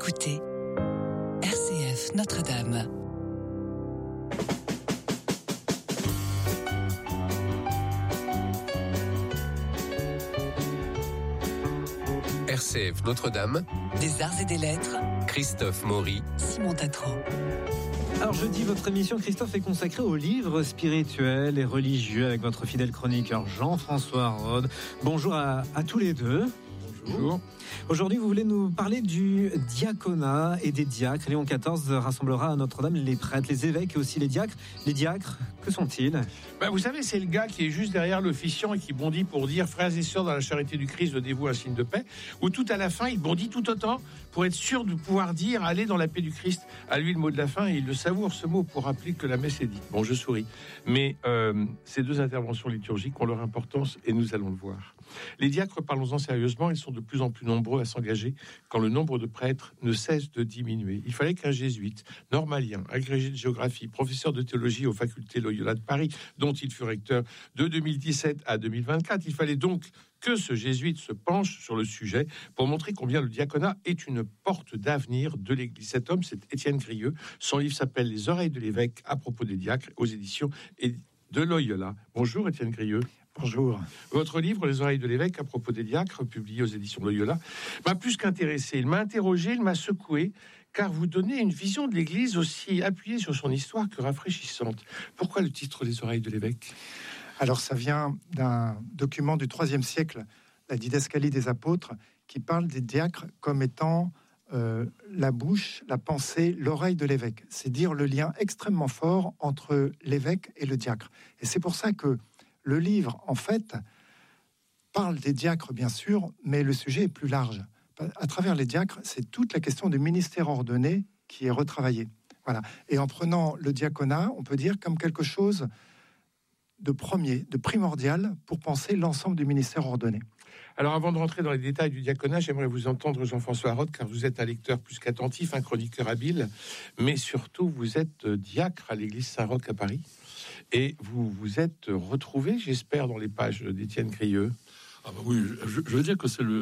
écoutez RCF Notre-Dame. RCF Notre-Dame, Des arts et des lettres, Christophe Maury, Simon Tatro. Alors jeudi, votre émission, Christophe, est consacrée aux livres spirituels et religieux avec votre fidèle chroniqueur Jean-François Rode. Bonjour à tous les deux. Bonjour. Aujourd'hui, vous voulez nous parler du diaconat et des diacres. Léon XIV rassemblera à Notre-Dame les prêtres, les évêques et aussi les diacres. Les diacres, que sont-ils ? Vous savez, c'est le gars qui est juste derrière l'officiant et qui bondit pour dire « Frères et sœurs, dans la charité du Christ, donnez-vous un signe de paix ». Ou tout à la fin, il bondit tout autant pour être sûr de pouvoir dire « Allez dans la paix du Christ ». À lui, le mot de la fin, et il le savoure, ce mot, pour rappeler que la messe est dite. Bon, je souris. Mais ces deux interventions liturgiques ont leur importance et nous allons le voir. Les diacres, parlons-en sérieusement, ils sont de plus en plus nombreux à s'engager quand le nombre de prêtres ne cesse de diminuer. Il fallait qu'un jésuite, normalien, agrégé de géographie, professeur de théologie aux facultés Loyola de Paris, dont il fut recteur de 2017 à 2024, il fallait donc que ce jésuite se penche sur le sujet pour montrer combien le diaconat est une porte d'avenir de l'Église. Cet homme, c'est Étienne Grieux. Son livre s'appelle « Les oreilles de l'évêque à propos des diacres » aux éditions de Loyola. Bonjour Étienne Grieux. Bonjour. Votre livre, Les oreilles de l'évêque à propos des diacres, publié aux éditions Loyola, m'a plus qu'intéressé. Il m'a interrogé, il m'a secoué, car vous donnez une vision de l'Église aussi appuyée sur son histoire que rafraîchissante. Pourquoi le titre Les oreilles de l'évêque ? Alors ça vient d'un document du IIIe siècle, la Didascalie des apôtres, qui parle des diacres comme étant la bouche, la pensée, l'oreille de l'évêque. C'est dire le lien extrêmement fort entre l'évêque et le diacre. Et c'est pour ça que le livre, en fait, parle des diacres, bien sûr, mais le sujet est plus large. À travers les diacres, c'est toute la question du ministère ordonné qui est retravaillée. Voilà. Et en prenant le diaconat, on peut dire comme quelque chose de premier, de primordial pour penser l'ensemble du ministère ordonné. Alors, avant de rentrer dans les détails du diaconat, j'aimerais vous entendre, Jean-François Rode, car vous êtes un lecteur plus qu'attentif, un chroniqueur habile, mais surtout, vous êtes diacre à l'église Saint-Roch à Paris, et vous vous êtes retrouvé, j'espère, dans les pages d'Étienne Grieux. Ah bah oui, je veux dire que c'est le